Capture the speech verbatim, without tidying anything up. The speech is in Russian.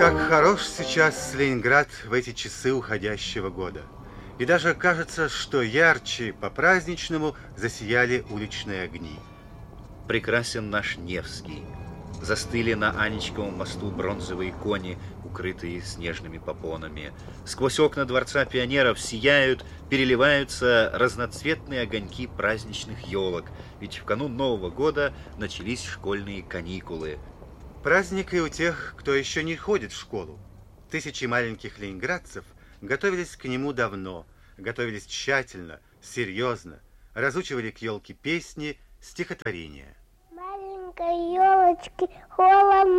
Как хорош сейчас Ленинград в эти часы уходящего года. И даже кажется, что ярче по-праздничному засияли уличные огни. Прекрасен наш Невский. Застыли на Анечковом мосту бронзовые кони, укрытые снежными попонами. Сквозь окна Дворца пионеров сияют, переливаются разноцветные огоньки праздничных елок, ведь в канун Нового года начались школьные каникулы. Праздник и у тех, кто еще не ходит в школу. Тысячи маленьких ленинградцев готовились к нему давно, готовились тщательно, серьезно, разучивали к елке песни, стихотворения. Маленькой елочки холодно.